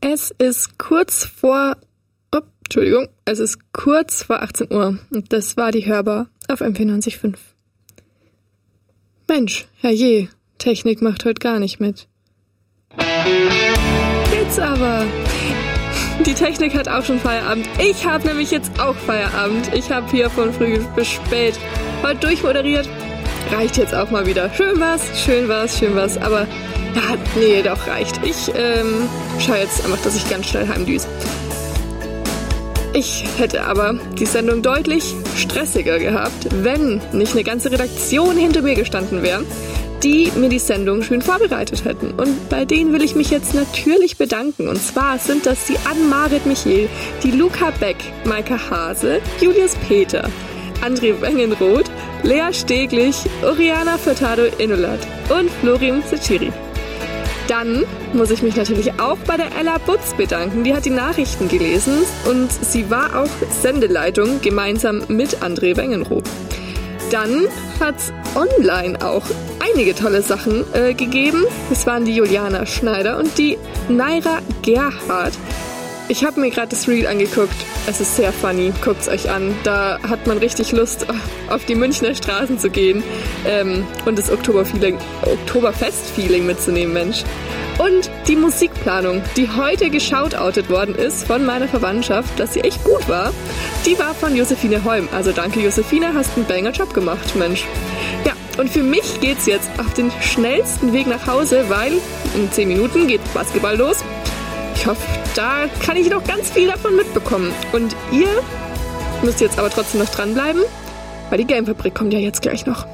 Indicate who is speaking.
Speaker 1: Es ist kurz vor 18 Uhr und das war die Hörbar auf M94.5. Mensch, herrje, Technik macht heute gar nicht mit. Jetzt aber. Die Technik hat auch schon Feierabend. Ich habe nämlich jetzt auch Feierabend. Ich habe hier von früh bis spät heute durchmoderiert. Reicht jetzt auch mal wieder. Schön was. Aber ja, nee, doch reicht. Ich schaue jetzt einfach, dass ich ganz schnell heimdüse. Ich hätte aber die Sendung deutlich stressiger gehabt, wenn nicht eine ganze Redaktion hinter mir gestanden wäre, die mir die Sendung schön vorbereitet hätten. Und bei denen will ich mich jetzt natürlich bedanken. Und zwar sind das die Ann-Marit Michel, die Luca Beck, Maika Hase, Julius Peter, André Wengenroth, Lea Steglich, Oriana Furtado-Inulat und Florim Seciri. Dann muss ich mich natürlich auch bei der Ella Butz bedanken. Die hat die Nachrichten gelesen und sie war auch Sendeleitung gemeinsam mit André Wengenroth. Dann hat es online auch einige tolle Sachen gegeben. Das waren die Juliana Schneider und die Naira Gerhardt. Ich habe mir gerade das Reel angeguckt. Es ist sehr funny. Guckt's euch an. Da hat man richtig Lust, auf die Münchner Straßen zu gehen und das Oktoberfest-Feeling mitzunehmen, Mensch. Und die Musikplanung, die heute geshoutoutet worden ist von meiner Verwandtschaft, dass sie echt gut war, die war von Josephine Holm. Also danke Josephine, hast einen Banger-Job gemacht, Mensch. Ja, und für mich geht's jetzt auf den schnellsten Weg nach Hause, weil in 10 Minuten geht Basketball los. Ich hoffe, da kann ich noch ganz viel davon mitbekommen. Und ihr müsst jetzt aber trotzdem noch dranbleiben, weil die Gamefabrik kommt ja jetzt gleich noch.